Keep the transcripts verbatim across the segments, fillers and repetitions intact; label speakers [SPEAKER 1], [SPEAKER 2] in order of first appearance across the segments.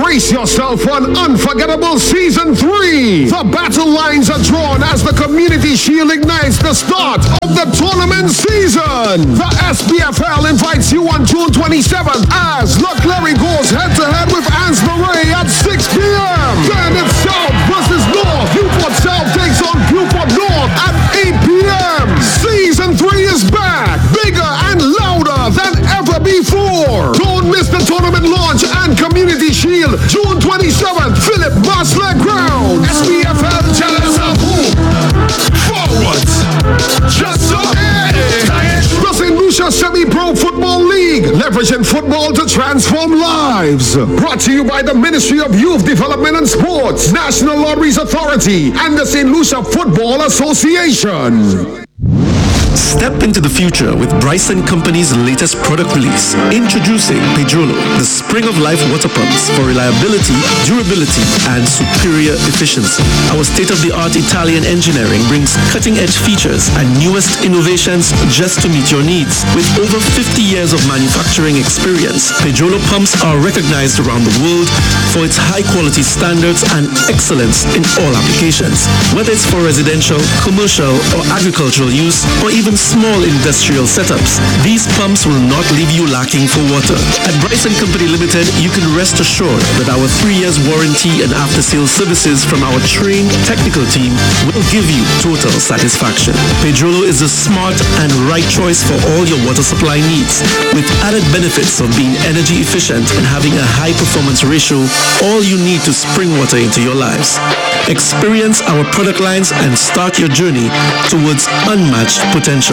[SPEAKER 1] Brace yourself for an unforgettable season three. The battle lines are drawn as the Community Shield ignites the start of the tournament season. The S P F L invites you on June twenty-seventh as Leclerc goes head-to-head with Ansbury at six p.m. Then it's South versus North. Beaufort South takes on Beaufort North at eight p.m. Season three is back, bigger and louder than ever before. Don't miss the tournament launch and Community Shield, June twenty-seventh, Philip Basler Ground. S P F L Challenge of who? Forwards. Just so the Saint Lucia Semi-Pro Football League, leveraging football to transform lives. Brought to you by the Ministry of Youth Development and Sports, National Lotteries Authority, and the Saint Lucia Football Association.
[SPEAKER 2] Step into the future with Bryson Company's latest product release. Introducing Pedrolo, the spring of life water pumps for reliability, durability, and superior efficiency. Our state-of-the-art Italian engineering brings cutting-edge features and newest innovations just to meet your needs. With over fifty years of manufacturing experience, Pedrolo pumps are recognized around the world for its high-quality standards and excellence in all applications. Whether it's for residential, commercial, or agricultural use, or even small industrial setups, these pumps will not leave you lacking for water. At Bryson Company Limited, you can rest assured that our three years warranty and after-sales services from our trained technical team will give you total satisfaction. Pedrolo is a smart and right choice for all your water supply needs. With added benefits of being energy efficient and having a high performance ratio, all you need to spring water into your lives. Experience our product lines and start your journey towards unmatched potential.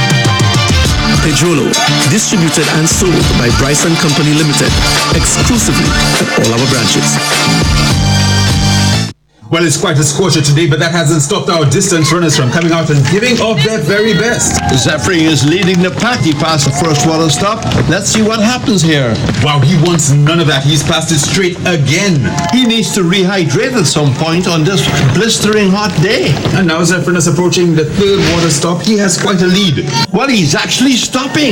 [SPEAKER 2] Pedrolo, distributed and sold by Bryson Company Limited, exclusively at all our branches.
[SPEAKER 3] Well, it's quite a scorcher today, but that hasn't stopped our distance runners from coming out and giving up their very best.
[SPEAKER 4] Zephyr is leading the pack. He passed the first water stop. Let's see what happens here.
[SPEAKER 3] Wow, he wants none of that. He's passed it straight again.
[SPEAKER 4] He needs to rehydrate at some point on this blistering hot day.
[SPEAKER 3] And now Zephyr is approaching the third water stop. He has quite a lead.
[SPEAKER 4] Well, he's actually stopping.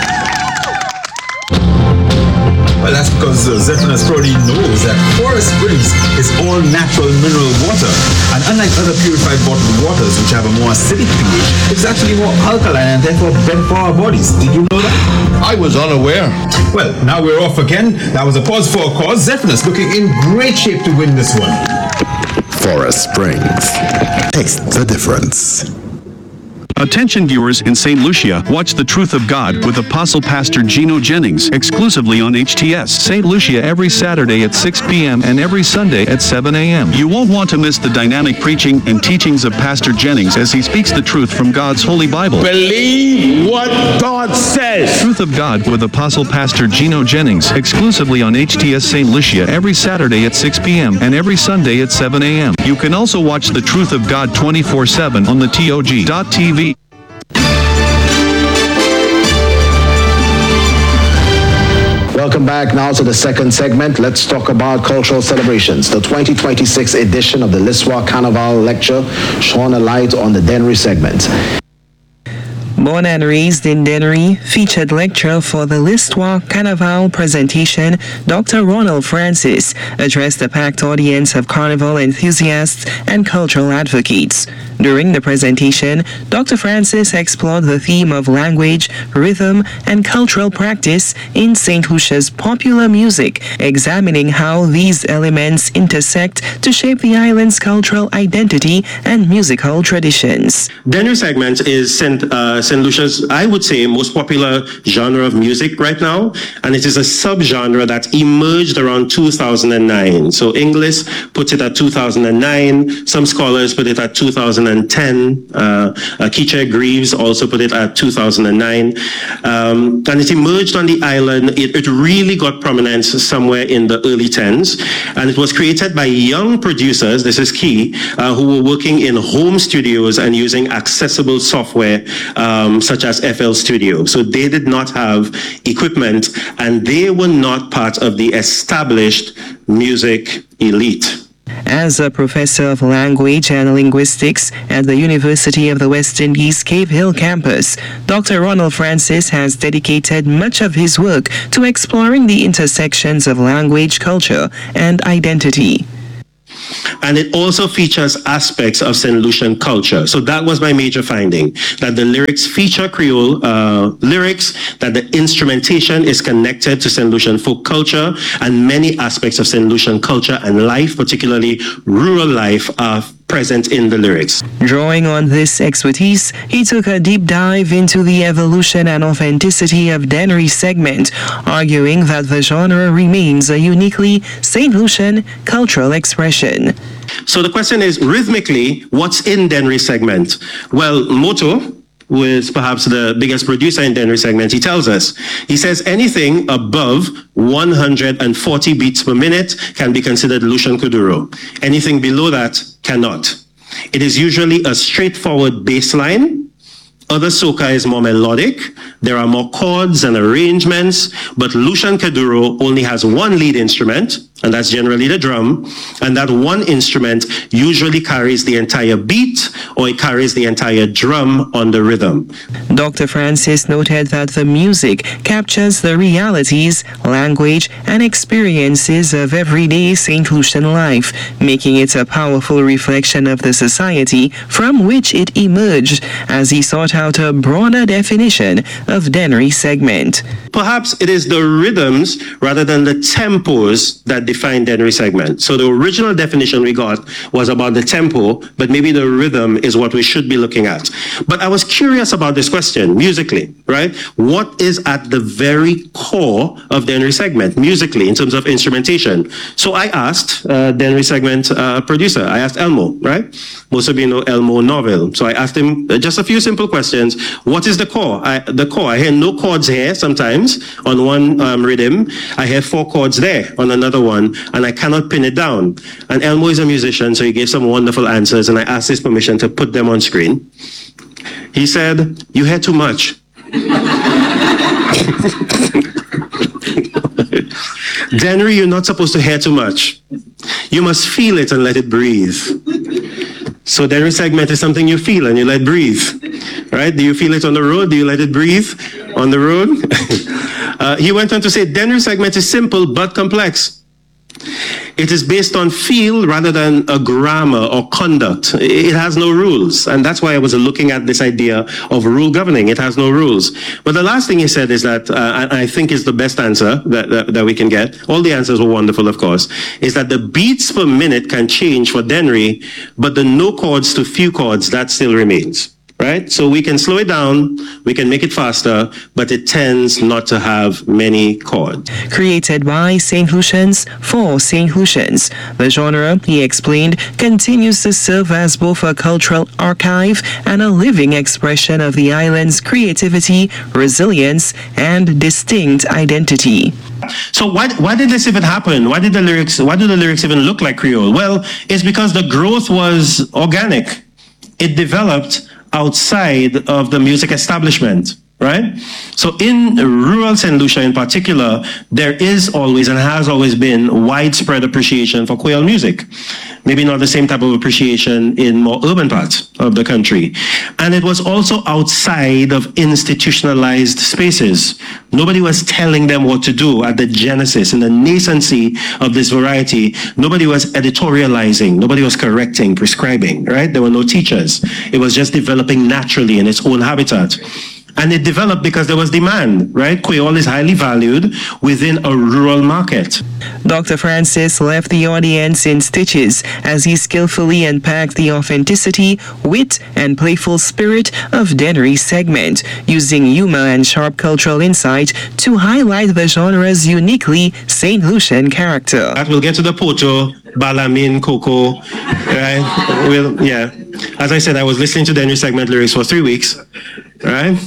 [SPEAKER 3] Well, that's because uh, Zephyrus probably knows that Forest Springs is all natural mineral water. And unlike other purified bottled waters, which have a more acidic pH, it's actually more alkaline and therefore better for our bodies. Did you know that?
[SPEAKER 4] I was unaware.
[SPEAKER 3] Well, now we're off again. That was a pause for a cause. Zephyrus looking in great shape to win this one.
[SPEAKER 5] Forest Springs. Taste the difference.
[SPEAKER 6] Attention viewers in Saint Lucia, watch The Truth of God with Apostle Pastor Gino Jennings exclusively on H T S Saint Lucia every Saturday at six p.m. and every Sunday at seven a.m. You won't want to miss the dynamic preaching and teachings of Pastor Jennings as he speaks the truth from God's Holy Bible.
[SPEAKER 4] Believe what God says.
[SPEAKER 6] Truth of God with Apostle Pastor Gino Jennings exclusively on H T S Saint Lucia every Saturday at six p.m. and every Sunday at seven a.m. You can also watch The Truth of God twenty-four seven on the T O G dot T V.
[SPEAKER 7] Welcome back now to the second segment. Let's talk about cultural celebrations. The twenty twenty-six edition of the L'Histoire Carnaval lecture shone a light on the Dennery segment.
[SPEAKER 8] Born and raised in Dennery, featured lecturer for the L'Histoire Carnaval presentation, Doctor Ronald Francis addressed a packed audience of carnival enthusiasts and cultural advocates. During the presentation, Doctor Francis explored the theme of language, rhythm, and cultural practice in Saint Lucia's popular music, examining how these elements intersect to shape the island's cultural identity and musical traditions.
[SPEAKER 9] Dennery segment is Saint uh, Saint Lucia's, I would say, most popular genre of music right now, and it is a subgenre that emerged around two thousand nine. So English puts it at two thousand nine. Some scholars put it at two thousand ten. Uh, uh, Keacher Greaves also put it at two thousand nine. Um, and it emerged on the island. It, it really got prominence somewhere in the early tens, and it was created by young producers, this is key, uh, who were working in home studios and using accessible software um, such as F L Studio. So they did not have equipment, and they were not part of the established music elite.
[SPEAKER 8] As a professor of language and linguistics at the University of the West Indies Cave Hill campus, Doctor Ronald Francis has dedicated much of his work to exploring the intersections of language, culture, and identity.
[SPEAKER 9] And it also features aspects of Saint Lucian culture. So that was my major finding, that the lyrics feature Creole uh, lyrics, that the instrumentation is connected to Saint Lucian folk culture, and many aspects of Saint Lucian culture and life, particularly rural life, are present in the lyrics.
[SPEAKER 8] Drawing on this expertise, he took a deep dive into the evolution and authenticity of Dennery segment, arguing that the genre remains a uniquely Saint Lucian cultural expression.
[SPEAKER 9] So the question is, rhythmically, what's in Dennery segment? Well, Moto, who is perhaps the biggest producer in Dennery segment, he tells us, he says anything above one hundred forty beats per minute can be considered Lucian Kuduro. Anything below that cannot. It is usually a straightforward bass line. Other soca is more melodic. There are more chords and arrangements, but Lucian Kuduro only has one lead instrument, and that's generally the drum, and that one instrument usually carries the entire beat or it carries the entire drum on the rhythm.
[SPEAKER 8] Doctor Francis noted that the music captures the realities, language, and experiences of everyday Saint Lucian life, making it a powerful reflection of the society from which it emerged, as he sought out a broader definition of Dennery segment.
[SPEAKER 9] Perhaps it is the rhythms rather than the tempos that define Dennery segment. So the original definition we got was about the tempo, but maybe the rhythm is what we should be looking at. But I was curious about this question, musically, right? What is at the very core of Dennery segment, musically, in terms of instrumentation? So I asked uh, Dennery segment uh, producer, I asked Elmo, right? Most of you know Elmo Novel. So I asked him uh, just a few simple questions. What is the core? I, the core, I hear no chords here sometimes on one um, rhythm. I hear four chords there on another one, and I cannot pin it down. And Elmo is a musician, so he gave some wonderful answers, and I asked his permission to put them on screen. He said, "You hear too much." Dennery, you're not supposed to hear too much. You must feel it and let it breathe. So Dennery segment is something you feel and you let breathe, right? Do you feel it on the road? Do you let it breathe on the road? uh, he went on to say, Dennery segment is simple but complex. It is based on feel rather than a grammar or conduct. It has no rules. And that's why I was looking at this idea of rule governing. It has no rules. But the last thing he said is that, uh, I think is the best answer that, that, that we can get. All the answers were wonderful, of course, is that the beats per minute can change for Dennery, but the no chords to few chords, that still remains. Right? So we can slow it down, we can make it faster, but it tends not to have many chords.
[SPEAKER 8] Created by Saint Lucians for Saint Lucians, the genre, he explained, continues to serve as both a cultural archive and a living expression of the island's creativity, resilience, and distinct identity.
[SPEAKER 9] So why, why did this even happen? Why did the lyrics, why do the lyrics even look like Creole? Well, it's because the growth was organic. It developed outside of the music establishment, right? So in rural Saint Lucia in particular, there is always and has always been widespread appreciation for Creole music. Maybe not the same type of appreciation in more urban parts of the country. And it was also outside of institutionalized spaces. Nobody was telling them what to do at the genesis, in the nascency of this variety. Nobody was editorializing. Nobody was correcting, prescribing, right? There were no teachers. It was just developing naturally in its own habitat. And it developed because there was demand, right? Creole is highly valued within a rural market.
[SPEAKER 8] Doctor Francis left the audience in stitches as he skillfully unpacked the authenticity, wit, and playful spirit of Dennery segment, using humor and sharp cultural insight to highlight the genre's uniquely Saint Lucian character.
[SPEAKER 9] We'll get to the Poto, Balamin, Coco, right? We'll, yeah. As I said, I was listening to Dennery segment lyrics for three weeks, right?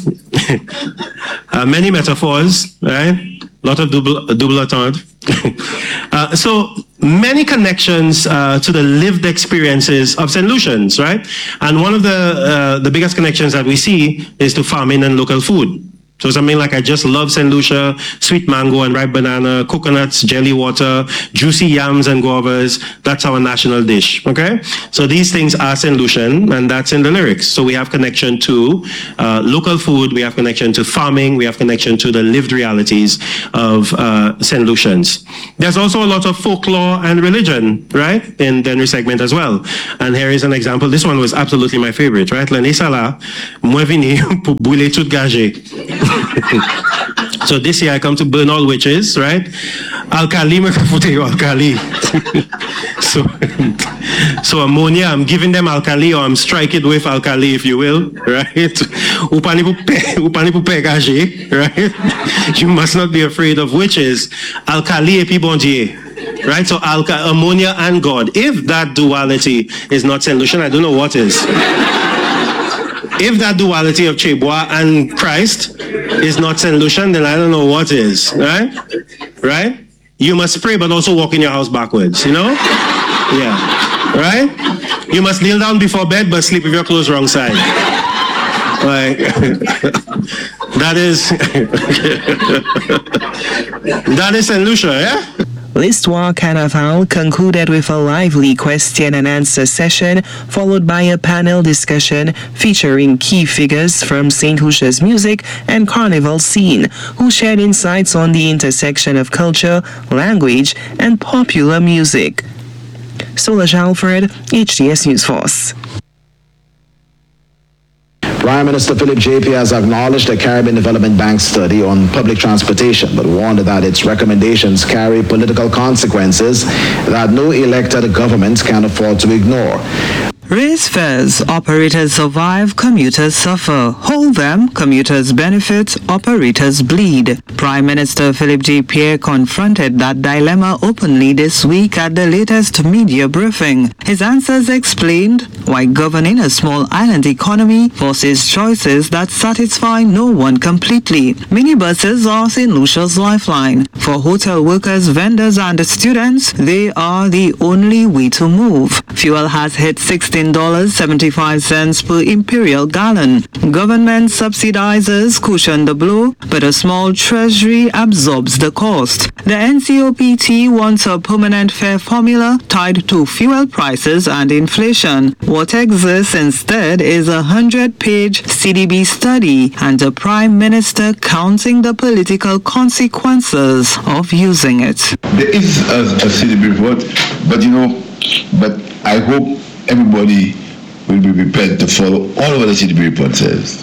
[SPEAKER 9] uh, many metaphors, right? A lot of double, double entendre. uh, so many connections uh, to the lived experiences of Saint Lucians, right? And one of the uh, the biggest connections that we see is to farming and local food. So something like I just love Saint Lucia, sweet mango and ripe banana, coconuts, jelly water, juicy yams and guavas. That's our national dish, okay? So these things are Saint Lucian, and that's in the lyrics. So we have connection to uh, local food, we have connection to farming, we have connection to the lived realities of uh, Saint Lucians. There's also a lot of folklore and religion, right, in the Dennery segment as well. And here is an example. This one was absolutely my favorite, right? L'année ça là, moi vini pour brûler tout gagé. So this year I come to burn all witches, right? Alkali, me foute yo alkali. So, so ammonia, I'm giving them alkali, or I'm striking with alkali, if you will, right? Upani pou pegaje, right? You must not be afraid of witches. Alkali epi bon Dieu. Right, so alka, ammonia and God. If that duality is not Saint Lucian, I don't know what is. If that duality of Chebois and Christ is not Saint Lucian, then I don't know what is. Right? Right? You must pray, but also walk in your house backwards, you know? Yeah. Right? You must kneel down before bed, but sleep with your clothes wrong side. Like, that is, that is Saint Lucia, yeah?
[SPEAKER 8] L'Histoire Carnaval concluded with a lively question and answer session, followed by a panel discussion featuring key figures from Saint Lucia's music and carnival scene, who shared insights on the intersection of culture, language, and popular music. Solange Alfred, H T S News Force.
[SPEAKER 7] Prime Minister Philip Japie has acknowledged the Caribbean Development Bank study on public transportation, but warned that its recommendations carry political consequences that no elected government can afford to ignore.
[SPEAKER 10] Raise fares, operators survive, commuters suffer. Hold them, commuters benefit, operators bleed. Prime Minister Philip Japie confronted that dilemma openly this week at the latest media briefing. His answers explained why governing a small island economy forces choices that satisfy no one completely. Minibuses are Saint Lucia's lifeline. For hotel workers, vendors, and students, they are the only way to move. Fuel has hit sixteen dollars and seventy-five cents per imperial gallon. Government subsidizers cushion the blow, but a small treasury absorbs the cost. The N C O P T wants a permanent fare formula tied to fuel prices and inflation. What exists instead is a hundred-page C D B study and a Prime Minister counting the political consequences of using it.
[SPEAKER 11] There is a, a C D B report, but you know, but I hope everybody will be prepared to follow all what the C D B report says.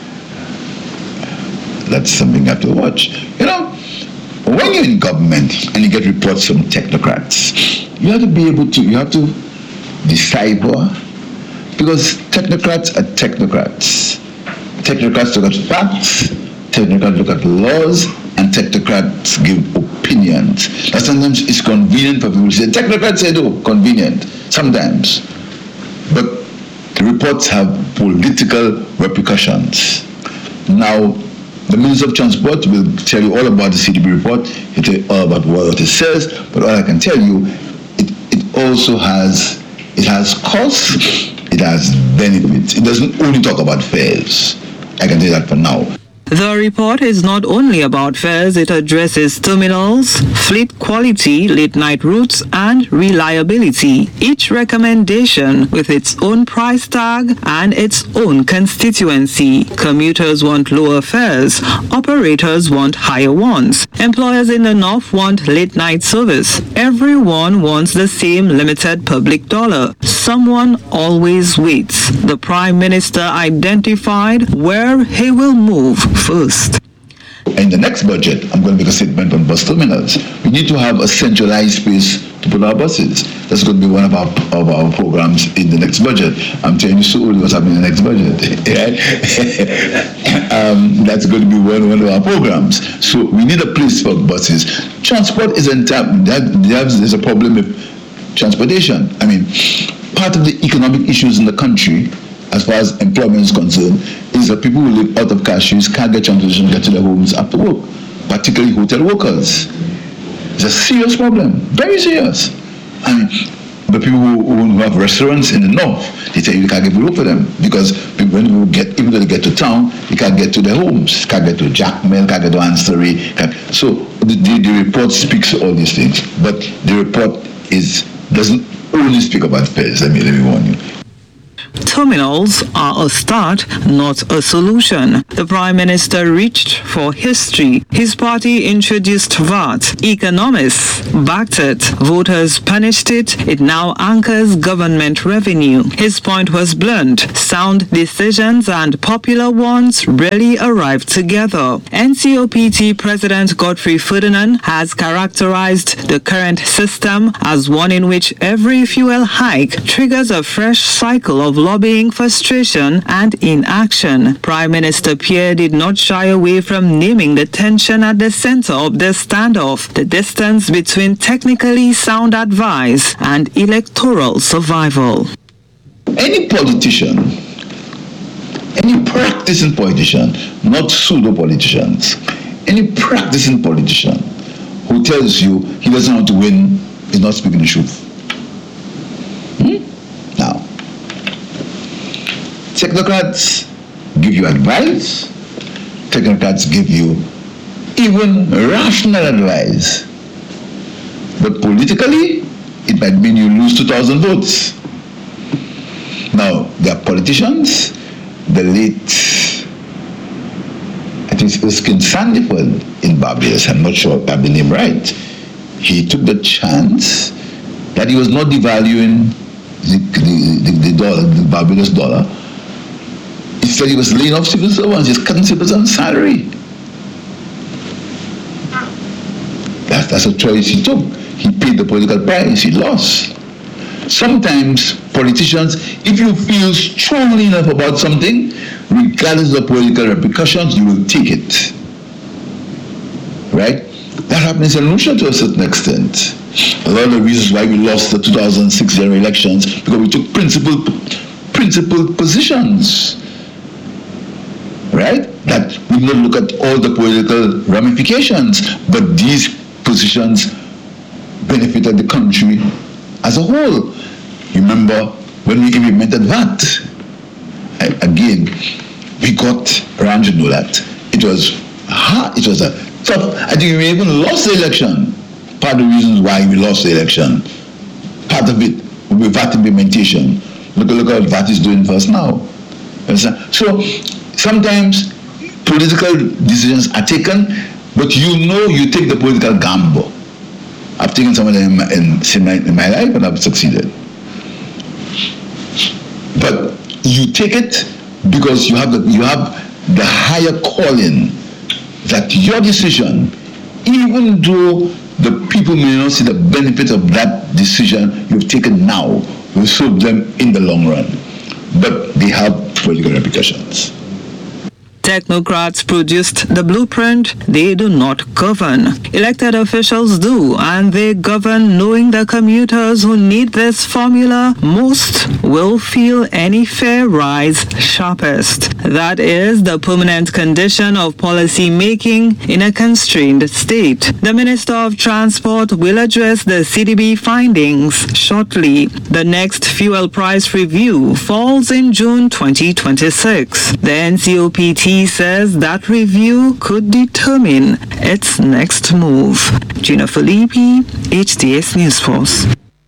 [SPEAKER 11] That's something you have to watch. You know, when you're in government and you get reports from technocrats, you have to be able to, you have to decipher, because technocrats are technocrats. Technocrats look at facts, technocrats look at laws, and technocrats give opinions. That sometimes it's convenient for people to say, technocrats say, oh, convenient, sometimes. But the reports have political repercussions. Now, the Minister of Transport will tell you all about the C D B report, he'll tell you all about what it says, but all I can tell you, it, it also has, it has costs, it has benefits. It doesn't only talk about fares. I can tell you that for now.
[SPEAKER 10] The report is not only about fares, it addresses terminals, fleet quality, late-night routes, and reliability. Each recommendation with its own price tag and its own constituency. Commuters want lower fares. Operators want higher ones. Employers in the north want late-night service. Everyone wants the same limited public dollar. Someone always waits. The Prime Minister identified where he will move first.
[SPEAKER 11] In the next budget, I'm going to make a statement on bus terminals. We need to have a centralized space to put our buses. That's going to be one of our of our programs in the next budget. I'm telling you soon what's happening in the next budget. um, that's going to be one, one of our programs. So we need a place for buses. Transport is entire. There's a problem with transportation. I mean, part of the economic issues in the country, as far as employment is concerned, is that people who live out of cashews can't get transportation to get to their homes after work, particularly hotel workers. It's a serious problem, very serious. I mean, The people who, who have restaurants in the north, they tell you you can't get work for them because people, when people get, even though they get to town, you can't get to their homes, can't get to Jackmel, can't get to Anstory. So the, the, the report speaks to all these things, but the report is doesn't only speak about fares. Let me let me warn you.
[SPEAKER 10] Terminals are a start, not a solution. The Prime Minister reached for history. His party introduced V A T. Economists backed it. Voters punished it. It now anchors government revenue. His point was blunt. Sound decisions and popular ones rarely arrive together. N C O P T President Godfrey Ferdinand has characterized the current system as one in which every fuel hike triggers a fresh cycle of lobbying, frustration, and inaction. Prime Minister Pierre did not shy away from naming the tension at the center of the standoff, the distance between technically sound advice and electoral survival.
[SPEAKER 11] Any politician, any practicing politician, not pseudo-politicians, any practicing politician who tells you he doesn't want to win is not speaking the truth. Hmm? Now, technocrats give you advice, technocrats give you even rational advice, but politically, it might mean you lose two thousand votes. Now, there are politicians, the late, I think it was King Sandiford in Barbados, I'm not sure if I have the name right, he took the chance that he was not devaluing the, the, the, the dollar, the Barbados dollar. Instead, he was laying off civil servants, he's cutting civil servants' salary. That, that's a choice he took. He paid the political price, he lost. Sometimes politicians, if you feel strongly enough about something, regardless of political repercussions, you will take it. Right? That happens in Russia to a certain extent. A lot of the reasons why we lost the two thousand six general elections, because we took principled, principled positions. Right? That we don't look at all the political ramifications, but these positions benefited the country as a whole. You remember when we implemented V A T? I, again, we got around to know that. It was hard, it was a tough, I think we even lost the election. Part of the reasons why we lost the election. Part of it will be V A T implementation. Look, look at what V A T is doing for us now. So sometimes political decisions are taken, but you know you take the political gamble. I've taken some of them in, in, my, in my life and I've succeeded. But you take it because you have the, you have the higher calling that your decision, even though the people may not see the benefit of that decision you've taken now, will serve them in the long run. But they have political repercussions.
[SPEAKER 10] Technocrats produced the blueprint, they do not govern. Elected officials do, and they govern knowing the commuters who need this formula most will feel any fare rise sharpest. That is the permanent condition of policy making in a constrained state. The Minister of Transport will address the C D B findings shortly. The next fuel price review falls in June twenty twenty-six. The N C O P T says that review could determine its next move. Gina Filippi, H T S News Force.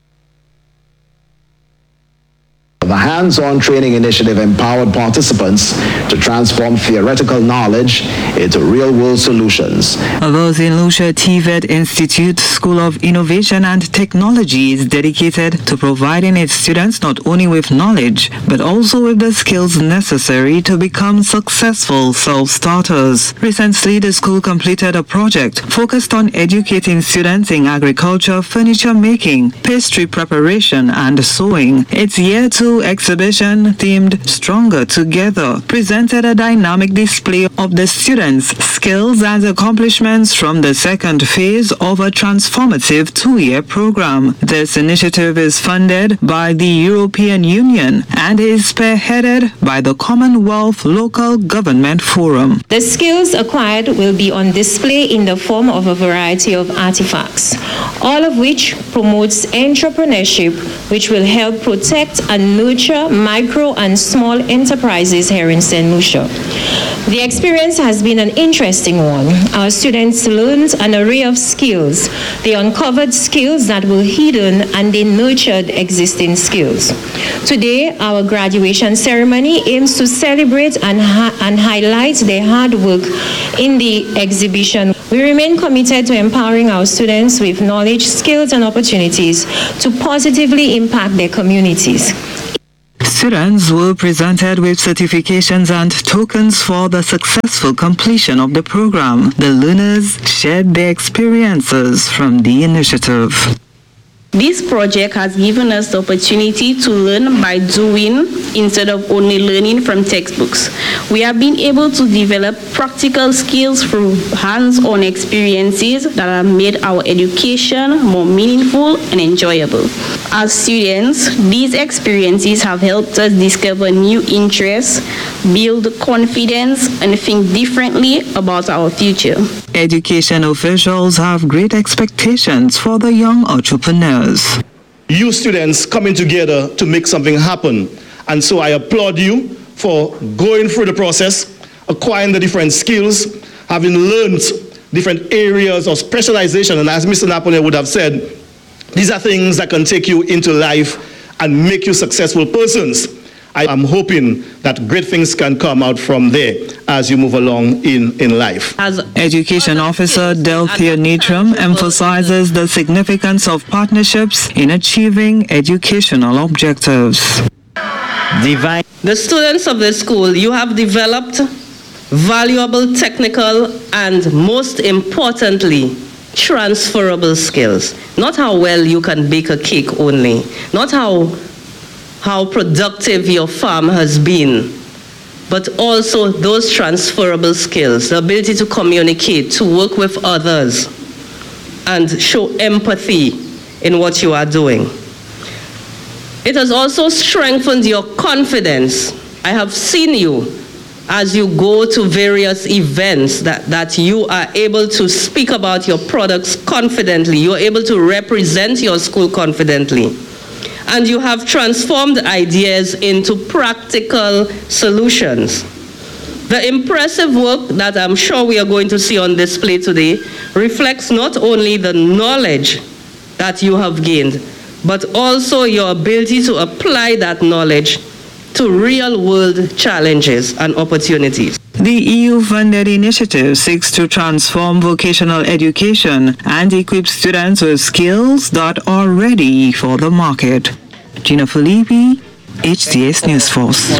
[SPEAKER 7] The hands-on training initiative empowered participants to transform theoretical knowledge into real-world solutions.
[SPEAKER 10] The Saint Lucia T V E T Institute School of Innovation and Technology is dedicated to providing its students not only with knowledge, but also with the skills necessary to become successful self-starters. Recently, the school completed a project focused on educating students in agriculture, furniture making, pastry preparation, and sewing. It's year two exhibition themed Stronger Together presented a dynamic display of the students' skills and accomplishments from the second phase of a transformative two-year program. This initiative is funded by the European Union and is spearheaded by the Commonwealth Local Government Forum.
[SPEAKER 12] The skills acquired will be on display in the form of a variety of artifacts, all of which promotes entrepreneurship, which will help protect and nurture micro and small enterprises here in Saint Lucia. The experience has been an interesting one. Our students learned an array of skills. They uncovered skills that were hidden and they nurtured existing skills. Today, our graduation ceremony aims to celebrate and, ha- and highlight their hard work in the exhibition. We remain committed to empowering our students with knowledge, skills, and opportunities to positively impact their communities.
[SPEAKER 10] Students were presented with certifications and tokens for the successful completion of the program. The learners shared their experiences from the initiative.
[SPEAKER 13] This project has given us the opportunity to learn by doing instead of only learning from textbooks. We have been able to develop practical skills through hands-on experiences that have made our education more meaningful and enjoyable. As students, these experiences have helped us discover new interests, build confidence, and think differently about our future.
[SPEAKER 10] Education officials have great expectations for the young entrepreneurs.
[SPEAKER 14] You students coming together to make something happen. And so I applaud you for going through the process, acquiring the different skills, having learned different areas of specialization. And as Mister Napoleon would have said, these are things that can take you into life and make you successful persons. I am hoping that great things can come out from there as you move along in, in life.
[SPEAKER 10] As Education Officer Delphia Neitram emphasizes the significance of partnerships in achieving educational objectives.
[SPEAKER 15] Divine. The students of the school, you have developed valuable technical and, most importantly, transferable skills. Not how well you can bake a cake only, not how how productive your farm has been, but also those transferable skills, the ability to communicate, to work with others, and show empathy in what you are doing. It has also strengthened your confidence. I have seen you as you go to various events that, that you are able to speak about your products confidently. You're able to represent your school confidently. And you have transformed ideas into practical solutions. The impressive work that I'm sure we are going to see on display today reflects not only the knowledge that you have gained, but also your ability to apply that knowledge to real-world challenges and opportunities.
[SPEAKER 10] The E U-funded initiative seeks to transform vocational education and equip students with skills that are ready for the market. Gina Filippi, H T S News Force.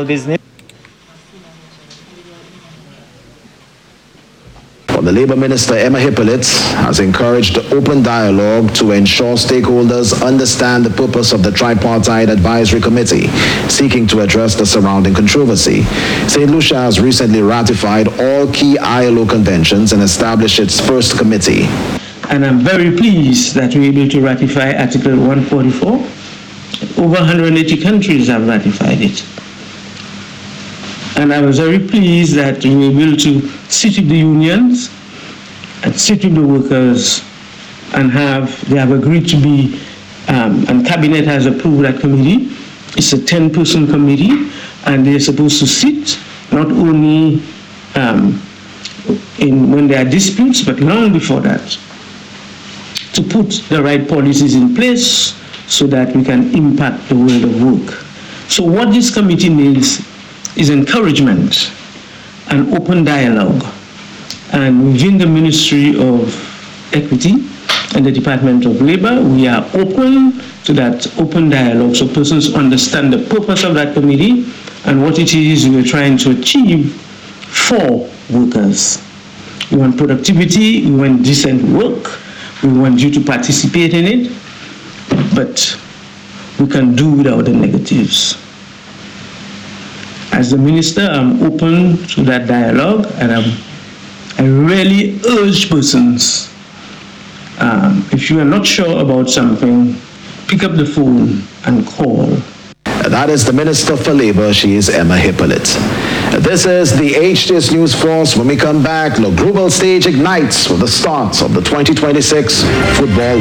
[SPEAKER 7] The Labour Minister Emma Hippolyte has encouraged open dialogue to ensure stakeholders understand the purpose of the Tripartite Advisory Committee seeking to address the surrounding controversy. Saint Lucia has recently ratified all key I L O conventions and established its first committee.
[SPEAKER 16] And I'm very pleased that we're able to ratify Article one forty-four. Over one hundred eighty countries have ratified it. And I was very pleased that we were able to sit with the unions and sit with the workers and have, they have agreed to be, um, and Cabinet has approved that committee. It's a ten-person committee, and they're supposed to sit not only um, in when there are disputes, but long before that, to put the right policies in place so that we can impact the world of work. So what this committee needs is encouragement and open dialogue. And within the Ministry of Equity and the Department of Labor, we are open to that open dialogue so persons understand the purpose of that committee and what it is we're trying to achieve for workers. We want productivity, we want decent work, we want you to participate in it, but we can do without the negatives. as the minister, I'm open to that dialogue, and I'm, I really urge persons, um, if you are not sure about something, pick up the phone and call.
[SPEAKER 7] That is the Minister for Labor. She is Emma Hippolyte. This is the H T S News Force. When we come back, the global stage ignites with the start of the twenty twenty-six football